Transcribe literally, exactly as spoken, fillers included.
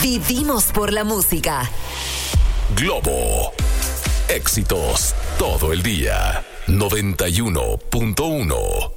Vivimos por la música. Globo. Éxitos todo el día. noventa y uno punto uno.